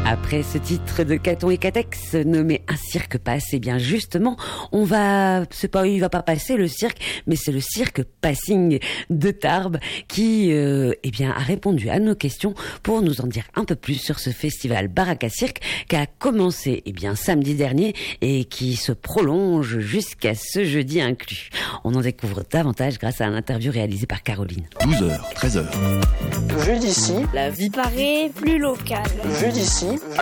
Après ce titre de Caton et Catex nommé Un cirque passe, eh bien justement, il va pas passer le cirque, mais c'est le cirque Passing de Tarbes qui a répondu à nos questions pour nous en dire un peu plus sur ce festival Baraka Cirque qui a commencé samedi dernier et qui se prolonge jusqu'à ce jeudi inclus. On en découvre davantage grâce à un interview réalisé par Caroline. 12h, 13h. Vue d'ici, la vie paraît plus locale. Vue d'ici,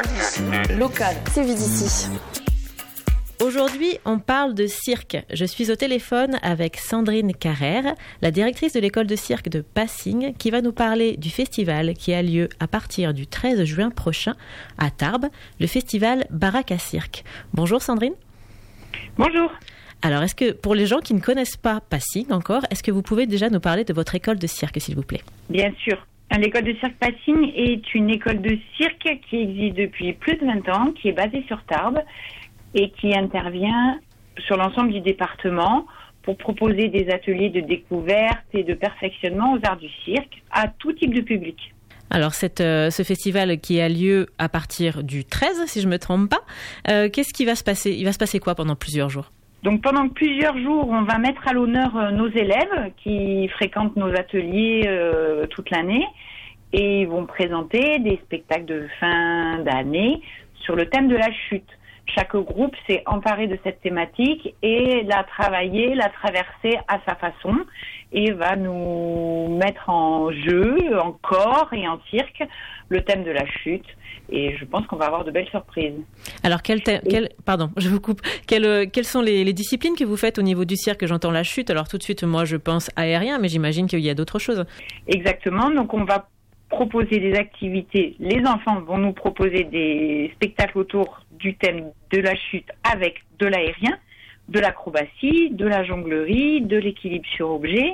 local, c'est vu d'ici. Aujourd'hui, on parle de cirque. Je suis au téléphone avec Sandrine Carrère, la directrice de l'école de cirque de Passing, qui va nous parler du festival qui a lieu à partir du 13 juin prochain à Tarbes, le festival Baraka Cirque. Bonjour Sandrine. Bonjour. Alors, est-ce que, pour les gens qui ne connaissent pas Passing encore, est-ce que vous pouvez déjà nous parler de votre école de cirque, s'il vous plaît ? Bien sûr. L'école de cirque Passing est une école de cirque qui existe depuis plus de 20 ans, qui est basée sur Tarbes et qui intervient sur l'ensemble du département pour proposer des ateliers de découverte et de perfectionnement aux arts du cirque à tout type de public. Alors, ce festival qui a lieu à partir du 13, si je ne me trompe pas, qu'est-ce qui va se passer ? Il va se passer quoi pendant plusieurs jours ? Donc pendant plusieurs jours, on va mettre à l'honneur nos élèves qui fréquentent nos ateliers toute l'année et ils vont présenter des spectacles de fin d'année sur le thème de la chute. Chaque groupe s'est emparé de cette thématique et l'a travaillée, l'a traversée à sa façon et va nous mettre en jeu, en corps et en cirque le thème de la chute. Et je pense qu'on va avoir de belles surprises. Alors, pardon, je vous coupe. Quelles sont les disciplines que vous faites au niveau du cirque ? J'entends la chute. Alors, tout de suite, moi, je pense aérien, mais j'imagine qu'il y a d'autres choses. Exactement. Donc, on va proposer des activités. Les enfants vont nous proposer des spectacles autour du thème de la chute avec de l'aérien, de l'acrobatie, de la jonglerie, de l'équilibre sur objet.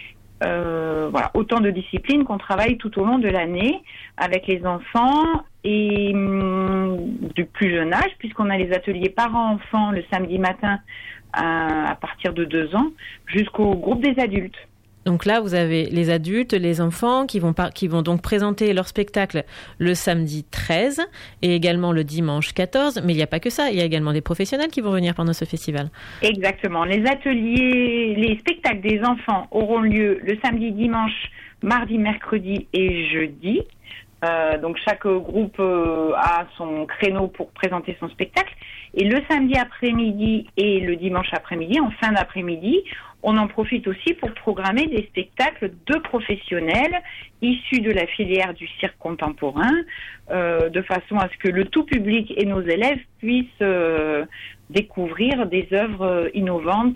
Voilà, autant de disciplines qu'on travaille tout au long de l'année avec les enfants et du plus jeune âge, puisqu'on a les ateliers parents-enfants le samedi matin à partir de 2 ans, jusqu'au groupe des adultes. Donc là, vous avez les adultes, les enfants qui vont donc présenter leur spectacle le samedi 13 et également le dimanche 14. Mais il n'y a pas que ça, il y a également des professionnels qui vont venir pendant ce festival. Exactement. Les spectacles des enfants auront lieu le samedi, dimanche, mardi, mercredi et jeudi. Donc chaque groupe a son créneau pour présenter son spectacle. Et le samedi après-midi et le dimanche après-midi, en fin d'après-midi, on en profite aussi pour programmer des spectacles de professionnels issus de la filière du cirque contemporain, de façon à ce que le tout public et nos élèves puissent découvrir des œuvres innovantes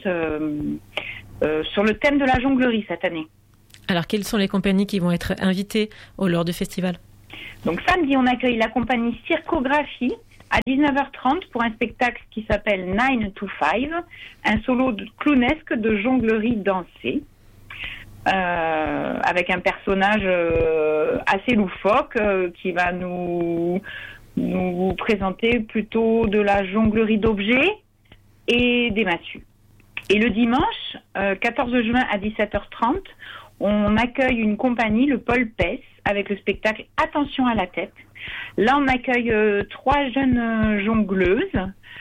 sur le thème de la jonglerie cette année. Alors, quelles sont les compagnies qui vont être invitées lors du festival ? Donc samedi, on accueille la compagnie Circographie à 19h30 pour un spectacle qui s'appelle 9 to 5, un solo clownesque de jonglerie dansée, avec un personnage assez loufoque qui va nous présenter plutôt de la jonglerie d'objets et des massues. Et le dimanche, 14 juin à 17h30, on accueille une compagnie, le Paul Pess, avec le spectacle Attention à la tête. Là, on accueille 3 jeunes jongleuses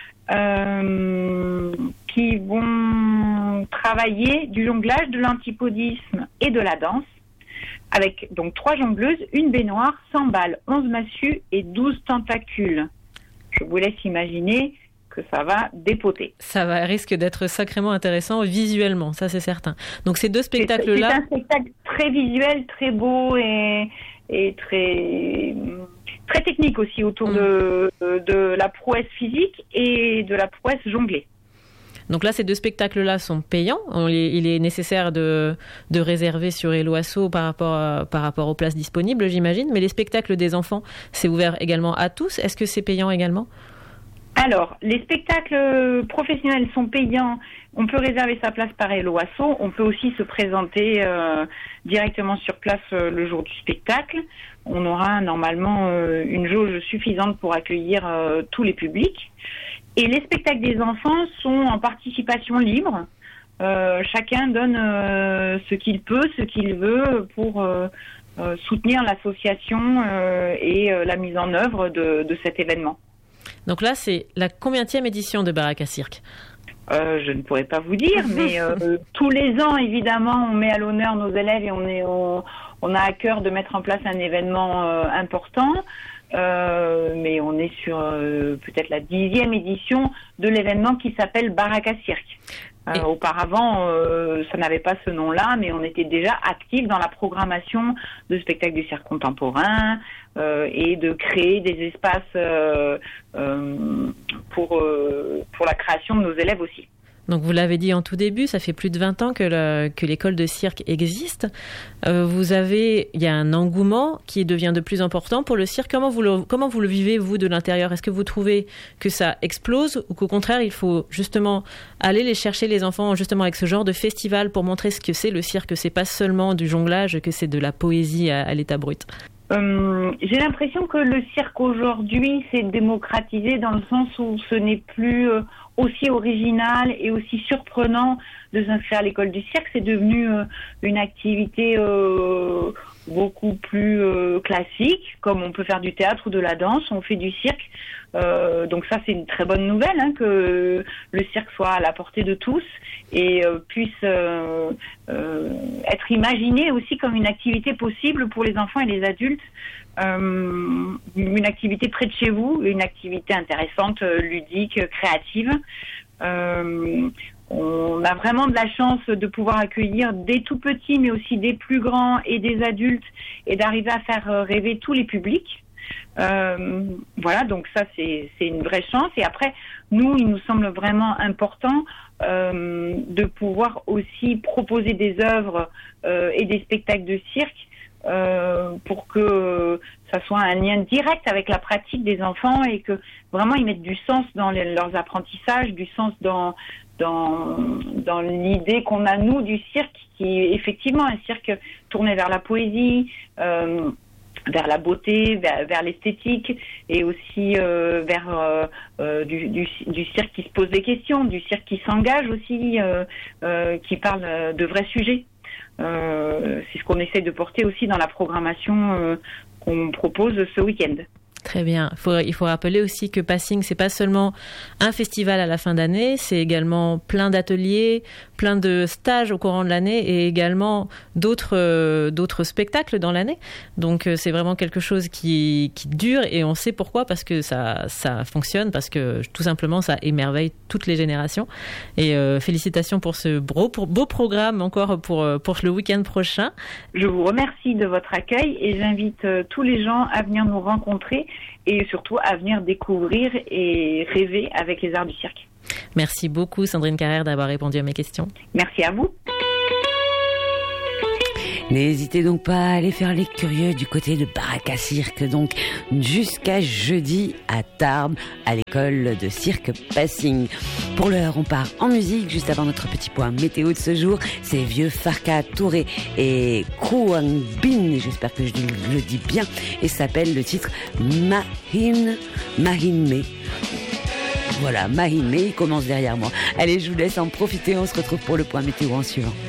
qui vont travailler du jonglage, de l'antipodisme et de la danse, avec donc 3 jongleuses, une baignoire, 100 balles, 11 massues et 12 tentacules. Je vous laisse imaginer que ça va dépoter. Ça risque d'être sacrément intéressant visuellement, ça c'est certain. Donc ces 2 spectacles-là... C'est un spectacle très visuel, très beau et très technique aussi autour de la prouesse physique et de la prouesse jonglée. Donc là, ces 2 spectacles-là sont payants. Il est nécessaire de réserver sur Hello Asso par rapport aux places disponibles, j'imagine. Mais les spectacles des enfants, c'est ouvert également à tous. Est-ce que c'est payant également ? Alors, les spectacles professionnels sont payants. On peut réserver sa place par Hello Asso. On peut aussi se présenter directement sur place le jour du spectacle. On aura normalement une jauge suffisante pour accueillir tous les publics. Et les spectacles des enfants sont en participation libre. Chacun donne ce qu'il peut, ce qu'il veut pour soutenir l'association et la mise en œuvre de cet événement. Donc là, c'est la combienième édition de Baraka Cirque? Je ne pourrais pas vous dire, mais tous les ans, évidemment, on met à l'honneur nos élèves et on a à cœur de mettre en place un événement important. Mais on est sur peut-être la 10e édition de l'événement qui s'appelle Baraka Cirque. Auparavant, ça n'avait pas ce nom-là, mais on était déjà actifs dans la programmation de spectacles du cirque contemporain et de créer des espaces pour la création de nos élèves aussi. Donc vous l'avez dit en tout début, ça fait plus de 20 ans que l'école de cirque existe. Il y a un engouement qui devient de plus important pour le cirque. Comment vous le vivez, vous, de l'intérieur? Est-ce que vous trouvez que ça explose ou qu'au contraire, il faut justement aller les chercher, les enfants, justement avec ce genre de festival pour montrer ce que c'est le cirque? C'est pas seulement du jonglage, que c'est de la poésie à l'état brut. J'ai l'impression que le cirque aujourd'hui s'est démocratisé dans le sens où ce n'est plus aussi original et aussi surprenant de s'inscrire à l'école du cirque. C'est devenu une activité beaucoup plus classique, comme on peut faire du théâtre ou de la danse, on fait du cirque. Donc ça, c'est une très bonne nouvelle, que le cirque soit à la portée de tous et puisse être imaginé aussi comme une activité possible pour les enfants et les adultes. Une activité près de chez vous, une activité intéressante, ludique, créative. On a vraiment de la chance de pouvoir accueillir des tout petits, mais aussi des plus grands et des adultes, et d'arriver à faire rêver tous les publics. Voilà, donc ça c'est une vraie chance. Et après, nous, il nous semble vraiment important de pouvoir aussi proposer des œuvres et des spectacles de cirque pour que ça soit un lien direct avec la pratique des enfants et que vraiment ils mettent du sens dans leurs apprentissages, du sens dans l'idée qu'on a, nous, du cirque, qui est effectivement un cirque tourné vers la poésie, vers la beauté, vers l'esthétique, et aussi vers du cirque qui se pose des questions, du cirque qui s'engage aussi, qui parle de vrais sujets. C'est ce qu'on essaie de porter aussi dans la programmation qu'on propose ce week-end. Très bien. Il faut rappeler aussi que Passing, c'est pas seulement un festival à la fin d'année, c'est également plein d'ateliers, plein de stages au courant de l'année et également d'autres spectacles dans l'année. Donc c'est vraiment quelque chose qui dure et on sait pourquoi, parce que ça fonctionne, parce que tout simplement ça émerveille toutes les générations. Et félicitations pour ce beau programme encore pour le week-end prochain. Je vous remercie de votre accueil et j'invite tous les gens à venir nous rencontrer et surtout à venir découvrir et rêver avec les arts du cirque. Merci beaucoup Sandrine Carrère d'avoir répondu à mes questions. Merci à vous. N'hésitez donc pas à aller faire les curieux du côté de Baraka Cirque, donc jusqu'à jeudi à Tarbes, à l'école de cirque Passing. Pour l'heure, on part en musique, juste avant notre petit point météo de ce jour. C'est Vieux Farka Touré et Kouang Bin, j'espère que je le dis bien, et s'appelle le titre Mahime. Voilà, Mahime, il commence derrière moi. Allez, je vous laisse en profiter, on se retrouve pour le point météo en suivant.